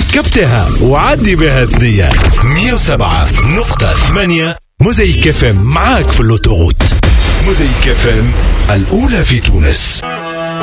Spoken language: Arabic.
ركبتها وعدي بها الثنية. 107.8 موزايك FM معاك في اللوتوغوت. موزايك FM الأولى في تونس.